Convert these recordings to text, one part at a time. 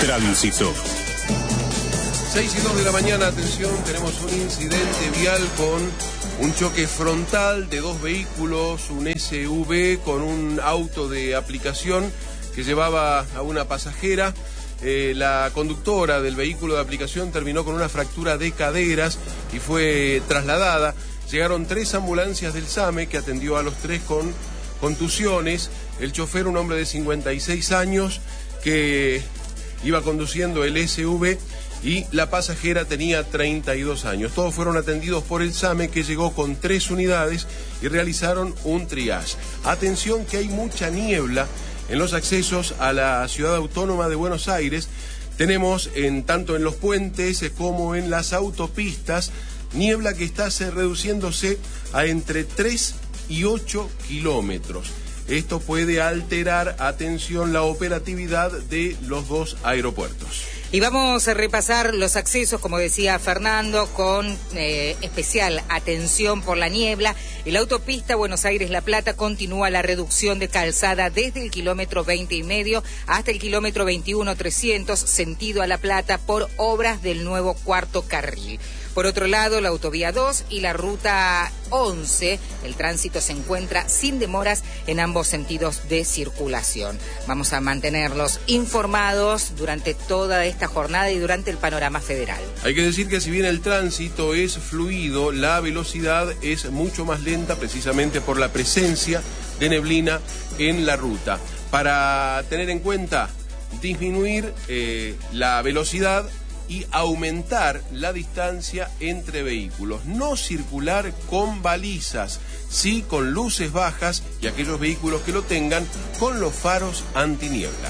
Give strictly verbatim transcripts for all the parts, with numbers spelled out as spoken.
Tránsito. seis y dos de la mañana, atención, tenemos un incidente vial con un choque frontal de dos vehículos, un S U V con un auto de aplicación que llevaba a una pasajera. Eh, la conductora del vehículo de aplicación terminó con una fractura de caderas y fue trasladada. Llegaron tres ambulancias del SAME que atendió a los tres con contusiones. El chofer, un hombre de cincuenta y seis años que iba conduciendo el S U V, y la pasajera tenía treinta y dos años. Todos fueron atendidos por el SAME, que llegó con tres unidades y realizaron un triage. Atención que hay mucha niebla en los accesos a la Ciudad Autónoma de Buenos Aires. Tenemos en, tanto en los puentes como en las autopistas, niebla que está se, reduciéndose a entre tres y ocho kilómetros. Esto puede alterar, atención, la operatividad de los dos aeropuertos. Y vamos a repasar los accesos, como decía Fernando, con eh, especial atención por la niebla. En la autopista Buenos Aires-La Plata continúa la reducción de calzada desde el kilómetro veinte y medio hasta el kilómetro veintiuno trescientos, sentido a La Plata, por obras del nuevo cuarto carril. Por otro lado, la autovía dos y la ruta once, el tránsito se encuentra sin demoras en ambos sentidos de circulación. Vamos a mantenerlos informados durante toda esta jornada y durante el panorama federal. Hay que decir que si bien el tránsito es fluido, la velocidad es mucho más lenta precisamente por la presencia de neblina en la ruta. Para tener en cuenta, disminuir eh, la velocidad y aumentar la distancia entre vehículos. No circular con balizas, sí con luces bajas, y aquellos vehículos que lo tengan con los faros antiniebla.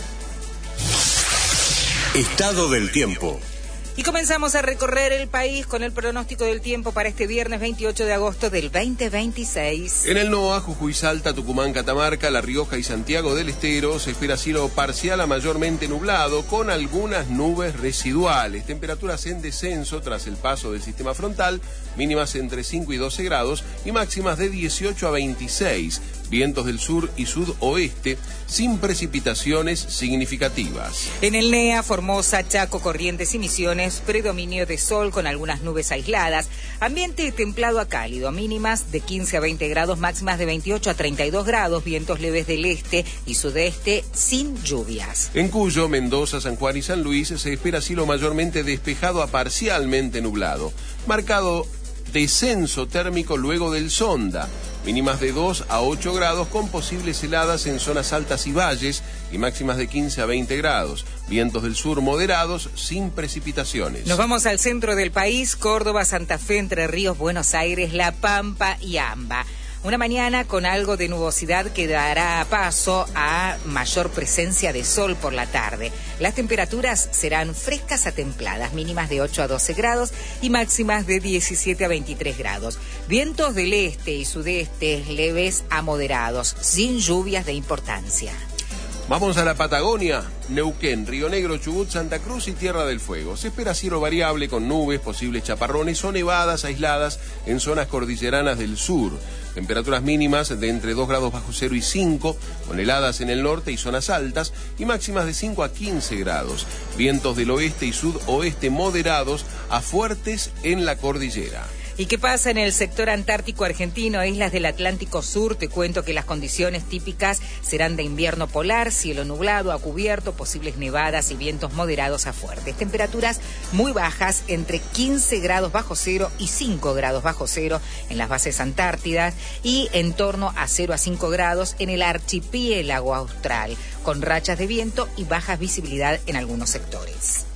Estado del tiempo. Y comenzamos a recorrer el país con el pronóstico del tiempo para este viernes veintiocho de agosto del veinte veintiséis. En el NOA, Jujuy, Salta, Tucumán, Catamarca, La Rioja y Santiago del Estero se espera cielo parcial a mayormente nublado con algunas nubes residuales. Temperaturas en descenso tras el paso del sistema frontal, mínimas entre cinco y doce grados y máximas de dieciocho a veintiséis. Vientos del sur y sudoeste sin precipitaciones significativas. En el NEA, Formosa, Chaco, Corrientes y Misiones, predominio de sol con algunas nubes aisladas. Ambiente templado a cálido, mínimas de quince a veinte grados, máximas de veintiocho a treinta y dos grados, vientos leves del este y sudeste sin lluvias. En Cuyo, Mendoza, San Juan y San Luis se espera cielo mayormente despejado a parcialmente nublado. Marcado descenso térmico luego del Sonda. Mínimas de dos a ocho grados con posibles heladas en zonas altas y valles y máximas de quince a veinte grados. Vientos del sur moderados sin precipitaciones. Nos vamos al centro del país, Córdoba, Santa Fe, Entre Ríos, Buenos Aires, La Pampa y Amba. Una mañana con algo de nubosidad que dará paso a mayor presencia de sol por la tarde. Las temperaturas serán frescas a templadas, mínimas de ocho a doce grados y máximas de diecisiete a veintitrés grados. Vientos del este y sudeste leves a moderados, sin lluvias de importancia. Vamos a la Patagonia, Neuquén, Río Negro, Chubut, Santa Cruz y Tierra del Fuego. Se espera cielo variable con nubes, posibles chaparrones o nevadas aisladas en zonas cordilleranas del sur. Temperaturas mínimas de entre dos grados bajo cero y cinco, con heladas en el norte y zonas altas, y máximas de cinco a quince grados. Vientos del oeste y sudoeste moderados a fuertes en la cordillera. ¿Y qué pasa en el sector antártico argentino e islas del Atlántico Sur? Te cuento que las condiciones típicas serán de invierno polar, cielo nublado a cubierto, posibles nevadas y vientos moderados a fuertes. Temperaturas muy bajas, entre quince grados bajo cero y cinco grados bajo cero en las bases antártidas y en torno a cero a cinco grados en el archipiélago austral, con rachas de viento y baja visibilidad en algunos sectores.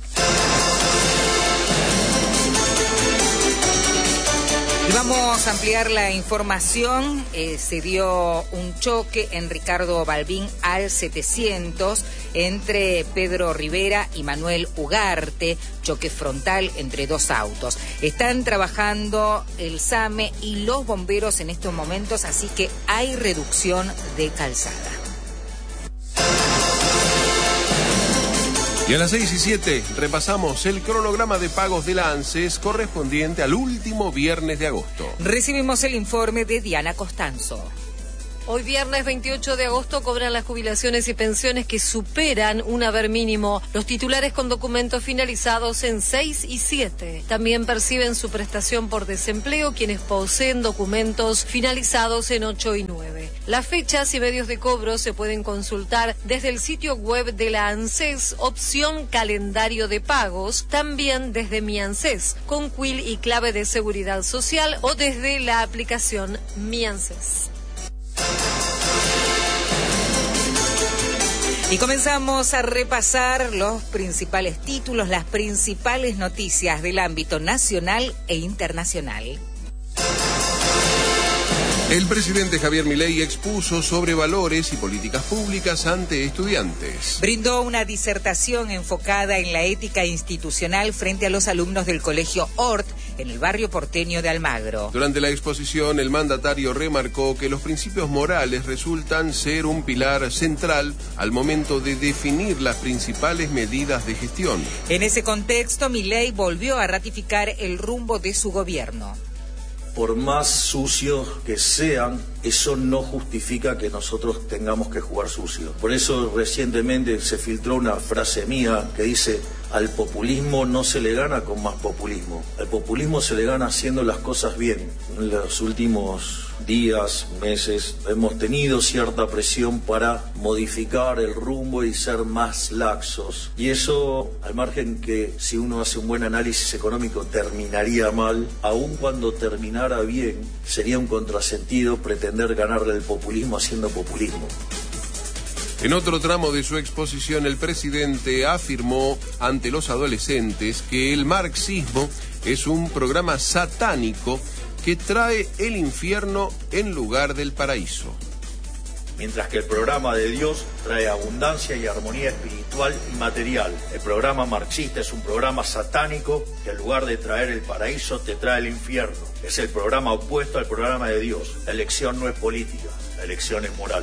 Y vamos a ampliar la información. Eh, se dio un choque en Ricardo Balbín al setecientos entre Pedro Rivera y Manuel Ugarte, choque frontal entre dos autos. Están trabajando el SAME y los bomberos en estos momentos, así que hay reducción de calzada. Y a las seis y siete repasamos el cronograma de pagos de la ANSES correspondiente al último viernes de agosto. Recibimos el informe de Diana Costanzo. Hoy viernes veintiocho de agosto cobran las jubilaciones y pensiones que superan un haber mínimo. Los titulares con documentos finalizados en seis y siete. También perciben su prestación por desempleo quienes poseen documentos finalizados en ocho y nueve. Las fechas y medios de cobro se pueden consultar desde el sitio web de la ANSES, opción calendario de pagos, también desde Mi ANSES, con quill y clave de seguridad social o desde la aplicación Mi ANSES. Y comenzamos a repasar los principales títulos, las principales noticias del ámbito nacional e internacional. El presidente Javier Milei expuso sobre valores y políticas públicas ante estudiantes. Brindó una disertación enfocada en la ética institucional frente a los alumnos del colegio Hort en el barrio porteño de Almagro. Durante la exposición, el mandatario remarcó que los principios morales resultan ser un pilar central al momento de definir las principales medidas de gestión. En ese contexto, Milei volvió a ratificar el rumbo de su gobierno. Por más sucios que sean, eso no justifica que nosotros tengamos que jugar sucio. Por eso recientemente se filtró una frase mía que dice: al populismo no se le gana con más populismo. Al populismo se le gana haciendo las cosas bien. En los últimos días, meses, hemos tenido cierta presión para modificar el rumbo y ser más laxos. Y eso, al margen que si uno hace un buen análisis económico terminaría mal, aun cuando terminara bien, sería un contrasentido pretender ganarle el populismo haciendo populismo. En otro tramo de su exposición, el presidente afirmó ante los adolescentes que el marxismo es un programa satánico que trae el infierno en lugar del paraíso. Mientras que el programa de Dios trae abundancia y armonía espiritual y material. El programa marxista es un programa satánico que en lugar de traer el paraíso te trae el infierno. Es el programa opuesto al programa de Dios. La elección no es política, la elección es moral.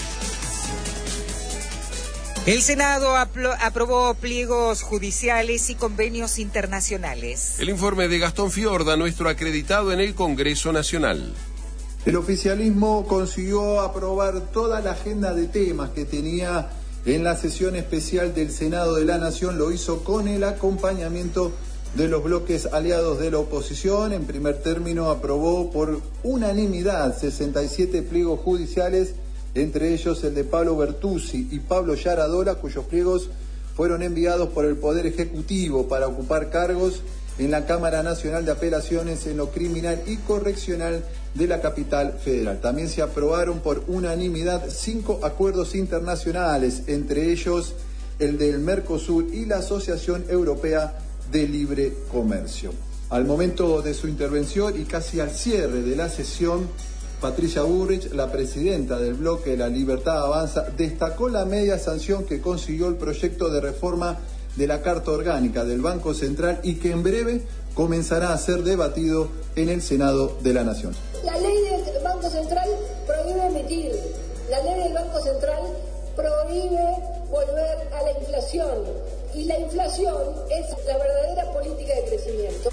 El Senado apro- aprobó pliegos judiciales y convenios internacionales. El informe de Gastón Fiorda, nuestro acreditado en el Congreso Nacional. El oficialismo consiguió aprobar toda la agenda de temas que tenía en la sesión especial del Senado de la Nación. Lo hizo con el acompañamiento de los bloques aliados de la oposición. En primer término aprobó por unanimidad sesenta y siete pliegos judiciales, entre ellos el de Pablo Bertuzzi y Pablo Yaradola, cuyos pliegos fueron enviados por el Poder Ejecutivo para ocupar cargos en la Cámara Nacional de Apelaciones en lo criminal y correccional de la capital federal. También se aprobaron por unanimidad cinco acuerdos internacionales, entre ellos el del Mercosur y la Asociación Europea de Libre Comercio. Al momento de su intervención y casi al cierre de la sesión, Patricia Bullrich, la presidenta del bloque La Libertad Avanza, destacó la media sanción que consiguió el proyecto de reforma de la Carta Orgánica del Banco Central y que en breve comenzará a ser debatido en el Senado de la Nación. La ley del Banco Central prohíbe emitir, la ley del Banco Central prohíbe volver a la inflación y la inflación es la verdadera política de crecimiento.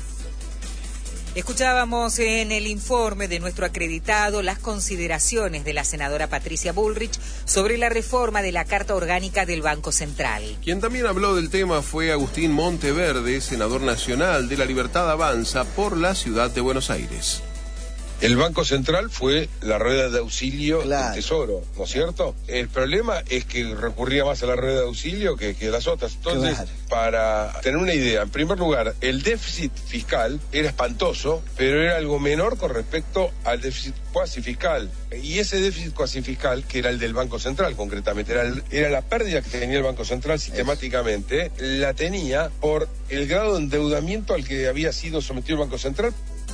Escuchábamos en el informe de nuestro acreditado las consideraciones de la senadora Patricia Bullrich sobre la reforma de la Carta Orgánica del Banco Central. Quien también habló del tema fue Agustín Monteverde, senador nacional de La Libertad Avanza por la ciudad de Buenos Aires. El Banco Central fue la rueda de auxilio claro. del Tesoro, ¿no es cierto? El problema es que recurría más a la rueda de auxilio que, que las otras. Entonces, claro. para tener una idea, en primer lugar, el déficit fiscal era espantoso, pero era algo menor con respecto al déficit cuasi fiscal. Y ese déficit cuasi fiscal, que era el del Banco Central concretamente, era, el, era la pérdida que tenía el Banco Central sistemáticamente, la tenía por el grado de endeudamiento al que había sido sometido el Banco Central.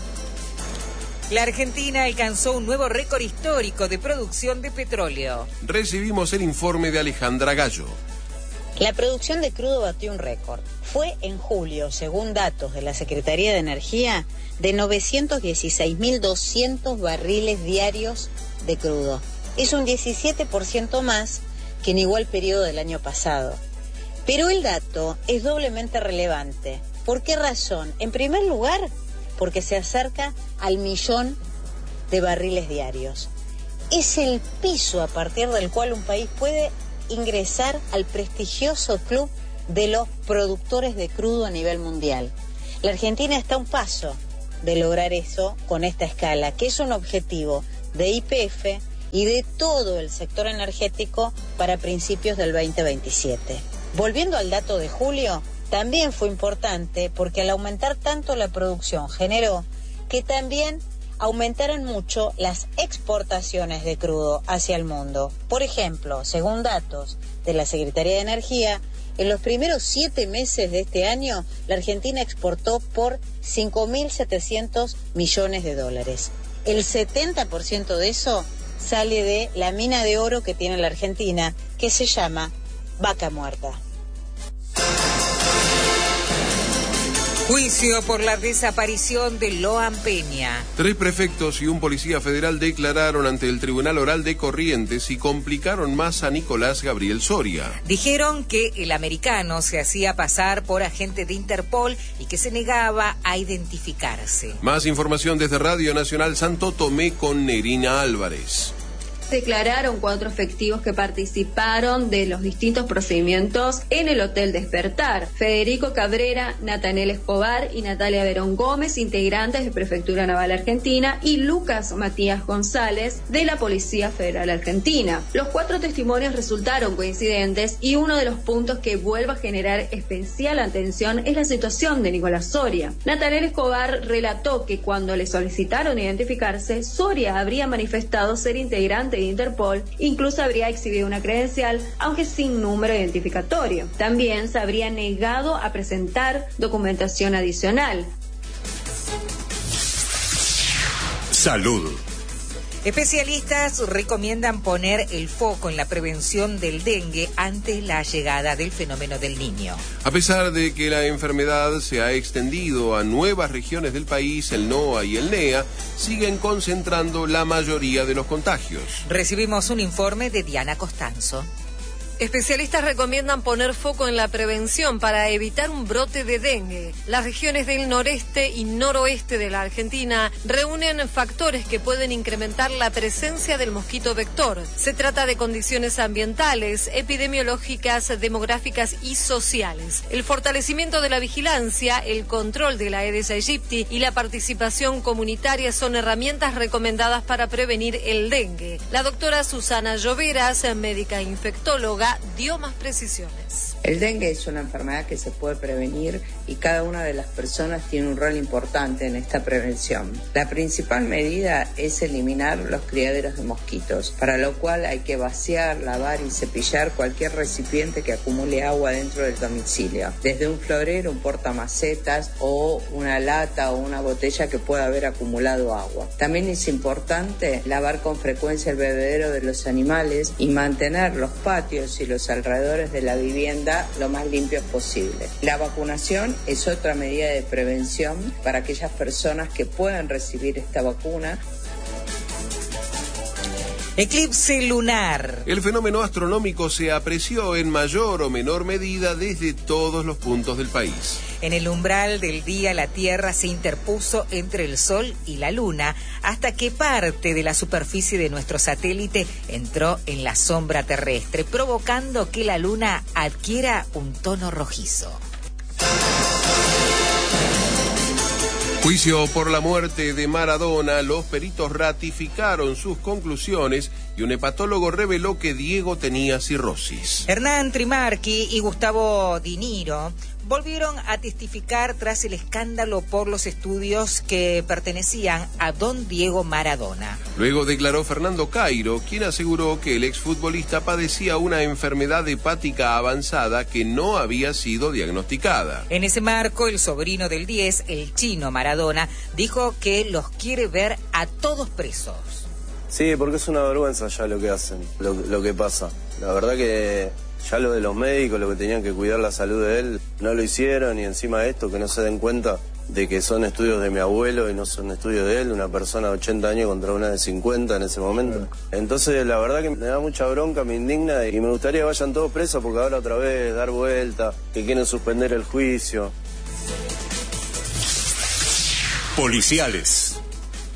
La Argentina alcanzó un nuevo récord histórico de producción de petróleo. Recibimos el informe de Alejandra Gallo. La producción de crudo batió un récord. Fue en julio, según datos de la Secretaría de Energía, de novecientos dieciséis mil doscientos barriles diarios de crudo. Es un diecisiete por ciento más que en igual periodo del año pasado. Pero el dato es doblemente relevante. ¿Por qué razón? En primer lugar, porque se acerca al millón de barriles diarios. es el piso a partir del cual un país puede ingresar al prestigioso club de los productores de crudo a nivel mundial. La Argentina está a un paso de lograr eso con esta escala, que es un objetivo de Y P F y de todo el sector energético para principios del veinte veintisiete. Volviendo al dato de julio, también fue importante porque al aumentar tanto la producción generó que también aumentaron mucho las exportaciones de crudo hacia el mundo. Por ejemplo, según datos de la Secretaría de Energía, en los primeros siete meses de este año, la Argentina exportó por cinco mil setecientos millones de dólares. El setenta por ciento de eso sale de la mina de oro que tiene la Argentina, que se llama Vaca Muerta. Juicio por la desaparición de Loan Peña. Tres prefectos y un policía federal declararon ante el Tribunal Oral de Corrientes y complicaron más a Nicolás Gabriel Soria. Dijeron que el americano se hacía pasar por agente de Interpol y que se negaba a identificarse. Más información desde Radio Nacional Santo Tomé con Nerina Álvarez. Declararon cuatro efectivos que participaron de los distintos procedimientos en el Hotel Despertar. Federico Cabrera, Natanel Escobar y Natalia Verón Gómez, integrantes de Prefectura Naval Argentina, y Lucas Matías González, de la Policía Federal Argentina. Los cuatro testimonios resultaron coincidentes y uno de los puntos que vuelve a generar especial atención es la situación de Nicolás Soria. Natanel Escobar relató que cuando le solicitaron identificarse, Soria habría manifestado ser integrante de Interpol, incluso habría exhibido una credencial, aunque sin número identificatorio. También se habría negado a presentar documentación adicional. Salud. Especialistas recomiendan poner el foco en la prevención del dengue ante la llegada del fenómeno del Niño. A pesar de que la enfermedad se ha extendido a nuevas regiones del país, el NOA y el NEA siguen concentrando la mayoría de los contagios. Recibimos un informe de Diana Costanzo. Especialistas recomiendan poner foco en la prevención para evitar un brote de dengue. Las regiones del noreste y noroeste de la Argentina reúnen factores que pueden incrementar la presencia del mosquito vector. Se trata de condiciones ambientales, epidemiológicas, demográficas y sociales. El fortalecimiento de la vigilancia, el control de la Aedes aegypti y la participación comunitaria son herramientas recomendadas para prevenir el dengue. La doctora Susana Lloveras, médica infectóloga, dio más precisiones. El dengue es una enfermedad que se puede prevenir y cada una de las personas tiene un rol importante en esta prevención. La principal medida es eliminar los criaderos de mosquitos, para lo cual hay que vaciar, lavar y cepillar cualquier recipiente que acumule agua dentro del domicilio, desde un florero, un portamacetas o una lata o una botella que pueda haber acumulado agua. También es importante lavar con frecuencia el bebedero de los animales y mantener los patios y los alrededores de la vivienda lo más limpios posible. La vacunación es otra medida de prevención para aquellas personas que puedan recibir esta vacuna. Eclipse lunar. El fenómeno astronómico se apreció en mayor o menor medida desde todos los puntos del país. En el umbral del día, la Tierra se interpuso entre el Sol y la Luna hasta que parte de la superficie de nuestro satélite entró en la sombra terrestre, provocando que la Luna adquiera un tono rojizo. Juicio por la muerte de Maradona, los peritos ratificaron sus conclusiones y un hepatólogo reveló que Diego tenía cirrosis. Hernán Trimarchi y Gustavo Di Niro volvieron a testificar tras el escándalo por los estudios que pertenecían a don Diego Maradona. Luego declaró Fernando Cairo, quien aseguró que el exfutbolista padecía una enfermedad hepática avanzada que no había sido diagnosticada. En ese marco, el sobrino del diez, el chino Maradona, dijo que los quiere ver a todos presos. Sí, porque es una vergüenza ya lo que hacen, lo, lo que pasa. La verdad que ya lo de los médicos, lo que tenían que cuidar la salud de él, no lo hicieron, y encima de esto que no se den cuenta de que son estudios de mi abuelo y no son estudios de él, una persona de ochenta años contra una de cincuenta en ese momento. Entonces la verdad que me da mucha bronca, me indigna y me gustaría que vayan todos presos porque ahora otra vez dar vuelta, que quieren suspender el juicio. Policiales.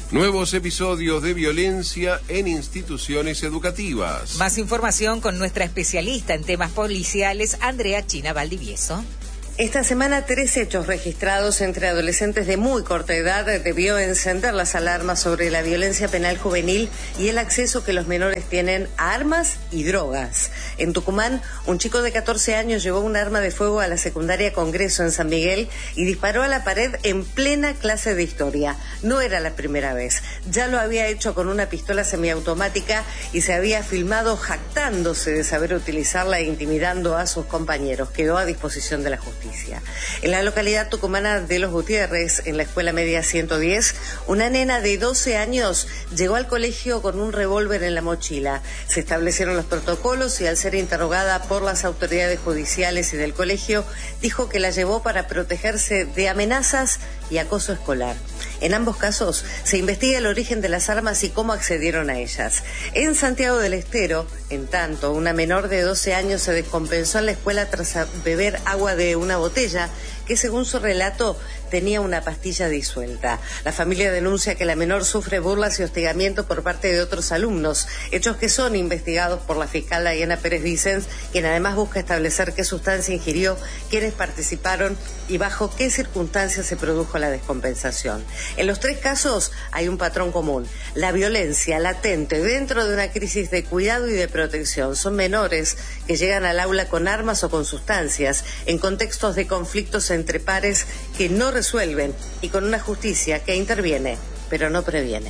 Nuevos episodios de violencia en instituciones educativas. Más información con nuestra especialista en temas policiales, Andrea China Valdivieso. Esta semana, tres hechos registrados entre adolescentes de muy corta edad debió encender las alarmas sobre la violencia penal juvenil y el acceso que los menores tienen a armas y drogas. En Tucumán, un chico de catorce años llevó un arma de fuego a la secundaria Congreso en San Miguel y disparó a la pared en plena clase de historia. No era la primera vez. Ya lo había hecho con una pistola semiautomática y se había filmado jactándose de saber utilizarla e intimidando a sus compañeros. Quedó a disposición de la justicia. En la localidad tucumana de Los Gutiérrez, en la escuela media ciento diez, una nena de doce años llegó al colegio con un revólver en la mochila. Se establecieron los protocolos y al ser interrogada por las autoridades judiciales y del colegio, dijo que la llevó para protegerse de amenazas y acoso escolar. En ambos casos se investiga el origen de las armas y cómo accedieron a ellas. En Santiago del Estero, en tanto, una menor de doce años se descompensó en la escuela tras beber agua de una botella que, según su relato, tenía una pastilla disuelta. La familia denuncia que la menor sufre burlas y hostigamiento por parte de otros alumnos, hechos que son investigados por la fiscal Diana Pérez Vicens, quien además busca establecer qué sustancia ingirió, quiénes participaron y bajo qué circunstancias se produjo la descompensación. En los tres casos hay un patrón común: la violencia latente dentro de una crisis de cuidado y de protección. Son menores que llegan al aula con armas o con sustancias, en contextos de conflictos entre pares que no resuelven y con una justicia que interviene, pero no previene.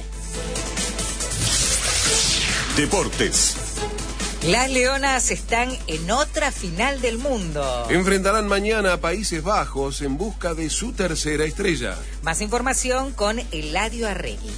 Deportes. Las Leonas están en otra final del mundo. Enfrentarán mañana a Países Bajos en busca de su tercera estrella. Más información con Eladio Arregui.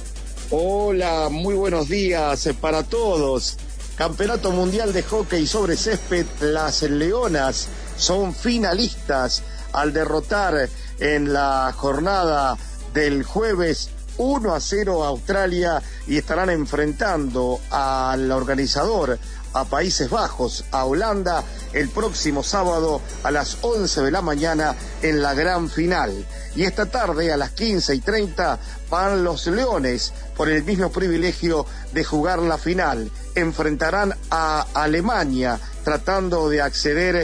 Hola, muy buenos días para todos. Campeonato Mundial de Hockey sobre Césped, las Leonas son finalistas al derrotar en la jornada del jueves uno a cero a Australia y estarán enfrentando al organizador, a Países Bajos, a Holanda, el próximo sábado a las once de la mañana en la gran final. Y esta tarde a las quince y treinta van los Leones por el mismo privilegio de jugar la final. Enfrentarán a Alemania tratando de acceder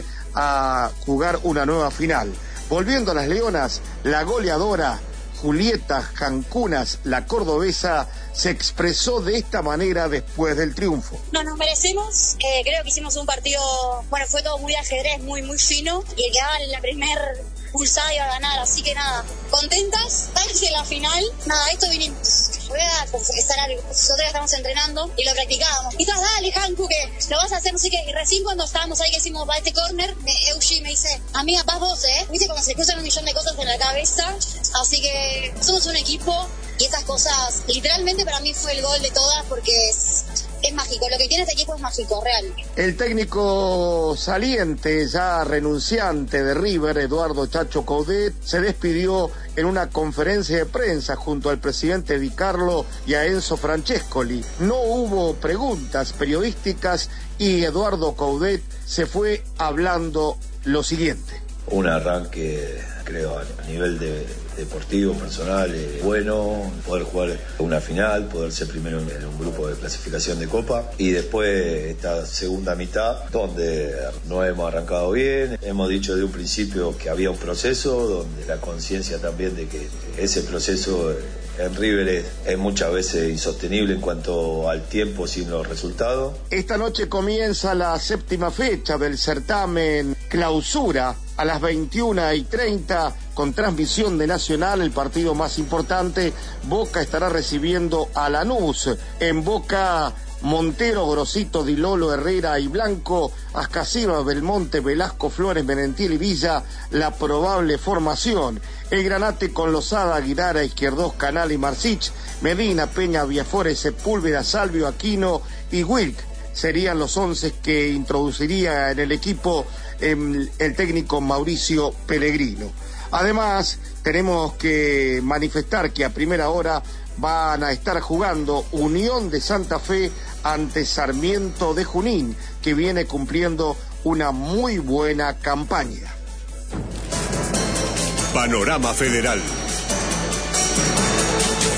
a jugar una nueva final. Volviendo a las Leonas, la goleadora Julieta Jancunas, la cordobesa, se expresó de esta manera después del triunfo. No nos merecemos, eh, creo que hicimos un partido, bueno, fue todo muy de ajedrez, muy muy fino, y el que daba en la primer pulsada iba a ganar, así que nada, contentas, estamos en la final, nada, esto vinimos. Voy a confesar algo, nosotros estamos entrenando y lo practicábamos. Y todas, dale, Janku, que lo vas a hacer, no sé qué. Y recién cuando estábamos ahí que hicimos va este corner, Eushi me dice, amiga, vas vos, ¿eh? Viste como se cruzan un millón de cosas en la cabeza. Así que somos un equipo y esas cosas, literalmente para mí fue el gol de todas porque es, es mágico. Lo que tiene este equipo es mágico, real. El técnico saliente, ya renunciante de River, Eduardo Chacho Coudet, se despidió en una conferencia de prensa junto al presidente Di Carlo y a Enzo Francescoli. No hubo preguntas periodísticas y Eduardo Coudet se fue hablando lo siguiente. Un arranque, creo, a nivel de deportivo, personal, eh, bueno, poder jugar una final, poder ser primero en un grupo de clasificación de Copa y después esta segunda mitad donde no hemos arrancado bien, hemos dicho de un principio que había un proceso donde la conciencia también de que ese proceso en River es, es muchas veces insostenible en cuanto al tiempo sin los resultados. Esta noche comienza la séptima fecha del certamen Clausura a las veintiuna y treinta con transmisión de Nacional, el partido más importante. Boca estará recibiendo a Lanús. En Boca, Montero, Grosito, Di Lolo, Herrera y Blanco, Ascasíbar, Belmonte, Velasco, Flores, Menentil y Villa, la probable formación. El Granate con Lozada, Aguilar, Izquierdos, Canal y Marcich, Medina, Peña, Viafores, Sepúlveda, Salvio, Aquino y Wilk serían los once que introduciría en el equipo eh, el técnico Mauricio Pellegrino. Además, tenemos que manifestar que a primera hora van a estar jugando Unión de Santa Fe ante Sarmiento de Junín, que viene cumpliendo una muy buena campaña. Panorama Federal.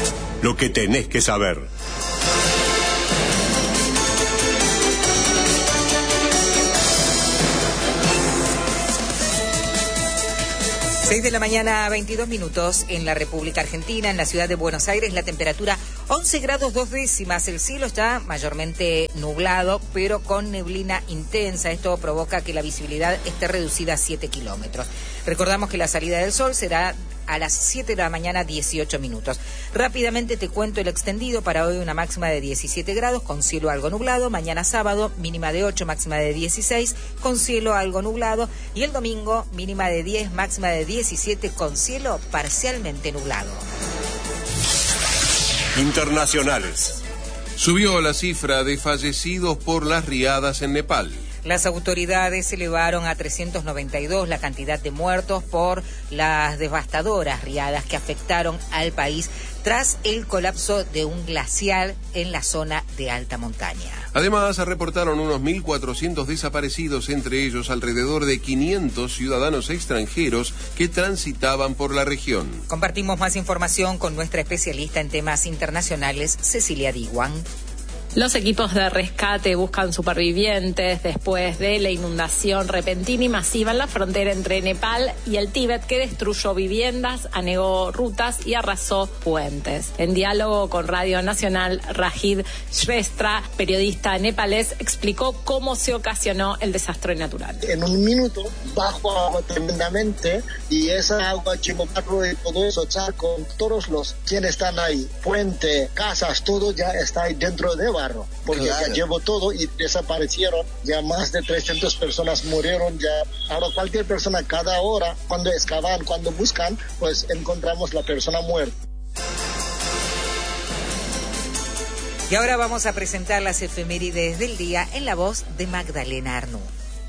lo que tenés que saber. seis de la mañana, veintidós minutos en la República Argentina, en la ciudad de Buenos Aires, la temperatura once grados dos décimas. El cielo está mayormente nublado, pero con neblina intensa. Esto provoca que la visibilidad esté reducida a siete kilómetros. Recordamos que la salida del sol será a las siete de la mañana, dieciocho minutos. Rápidamente te cuento el extendido. Para hoy una máxima de diecisiete grados con cielo algo nublado. Mañana sábado mínima de ocho, máxima de dieciséis con cielo algo nublado. Y el domingo mínima de diez, máxima de diecisiete con cielo parcialmente nublado. Internacionales. Subió la cifra de fallecidos por las riadas en Nepal. Las autoridades elevaron a trescientos noventa y dos la cantidad de muertos por las devastadoras riadas que afectaron al país tras el colapso de un glaciar en la zona de alta montaña. Además, se reportaron unos mil cuatrocientos desaparecidos, entre ellos alrededor de quinientos ciudadanos extranjeros que transitaban por la región. Compartimos más información con nuestra especialista en temas internacionales, Cecilia Diwan. Los equipos de rescate buscan supervivientes después de la inundación repentina y masiva en la frontera entre Nepal y el Tíbet, que destruyó viviendas, anegó rutas y arrasó puentes. En diálogo con Radio Nacional, Rajid Shrestha, periodista nepalés, explicó cómo se ocasionó el desastre natural. En un minuto bajó agua tremendamente y esa agua llevó barro y todo eso, charco, todos los quienes están ahí, puente, casas, todo ya está ahí dentro de barro. Porque claro, ya llevó todo y desaparecieron, ya más de trescientas personas murieron ya. Ahora cualquier persona, cada hora, cuando excavan, cuando buscan, pues encontramos la persona muerta. Y ahora vamos a presentar las efemérides del día en la voz de Magdalena Arnú.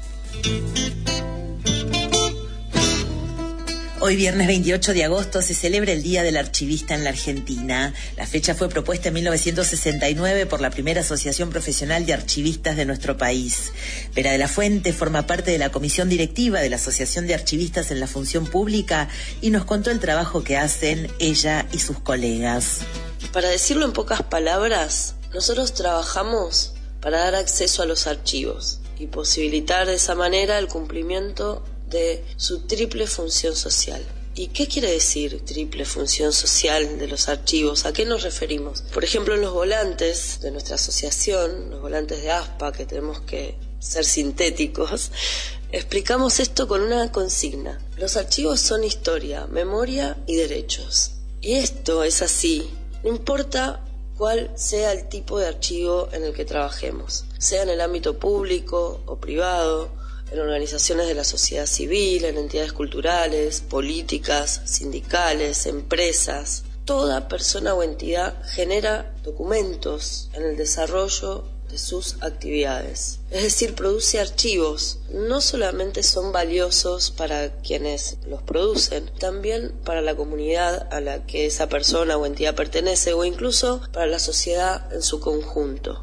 Hoy, viernes veintiocho de agosto, se celebra el Día del Archivista en la Argentina. La fecha fue propuesta en mil novecientos sesenta y nueve por la primera asociación profesional de archivistas de nuestro país. Vera de la Fuente forma parte de la comisión directiva de la Asociación de Archivistas en la Función Pública y nos contó el trabajo que hacen ella y sus colegas. Para decirlo en pocas palabras, nosotros trabajamos para dar acceso a los archivos y posibilitar de esa manera el cumplimiento de su triple función social. ¿Y qué quiere decir triple función social de los archivos? ¿A qué nos referimos? Por ejemplo, en los volantes de nuestra asociación, los volantes de ASPA, que tenemos que ser sintéticos, explicamos esto con una consigna. Los archivos son historia, memoria y derechos. Y esto es así, no importa cuál sea el tipo de archivo en el que trabajemos, sea en el ámbito público o privado, en organizaciones de la sociedad civil, en entidades culturales, políticas, sindicales, empresas. Toda persona o entidad genera documentos en el desarrollo de sus actividades. Es decir, produce archivos. No solamente son valiosos para quienes los producen, también para la comunidad a la que esa persona o entidad pertenece, o incluso para la sociedad en su conjunto.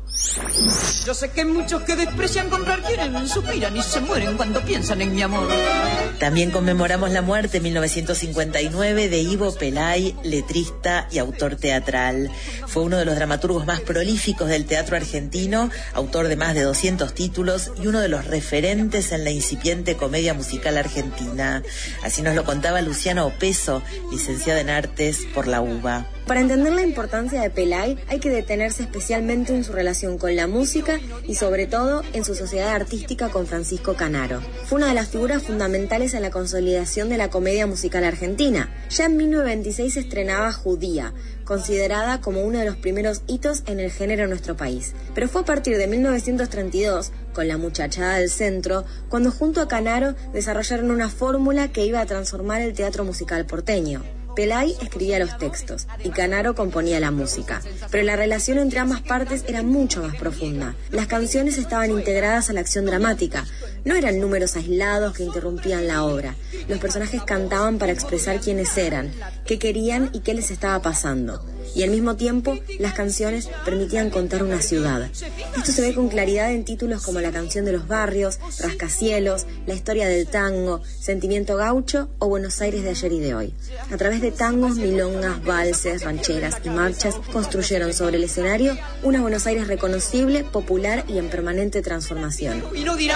Yo sé que muchos que desprecian comprar quieren, suspiran y se mueren cuando piensan en mi amor. También conmemoramos la muerte en mil novecientos cincuenta y nueve de Ivo Pelay, letrista y autor teatral. Fue uno de los dramaturgos más prolíficos del teatro argentino, autor de más de doscientos títulos y uno de los referentes en la incipiente comedia musical argentina. Así nos lo contaba Luciana Opeso, licenciada en Artes por la U B A. Para entender la importancia de Pelay hay que detenerse especialmente en su relación con la música y sobre todo en su sociedad artística con Francisco Canaro. Fue una de las figuras fundamentales en la consolidación de la comedia musical argentina. Ya en mil novecientos veintiséis se estrenaba Judía, considerada como uno de los primeros hitos en el género en nuestro país. Pero fue a partir de mil novecientos treinta y dos, con La Muchachada del Centro, cuando junto a Canaro desarrollaron una fórmula que iba a transformar el teatro musical porteño. Pelay escribía los textos y Canaro componía la música, pero la relación entre ambas partes era mucho más profunda. Las canciones estaban integradas a la acción dramática, no eran números aislados que interrumpían la obra. Los personajes cantaban para expresar quiénes eran, qué querían y qué les estaba pasando. y al mismo tiempo las canciones permitían contar una ciudad. Esto se ve con claridad en títulos como La canción de los barrios, Rascacielos, La historia del tango, Sentimiento gaucho o Buenos Aires de ayer y de hoy. A través de tangos, milongas, valses, rancheras y marchas construyeron sobre el escenario una Buenos Aires reconocible, popular y en permanente transformación.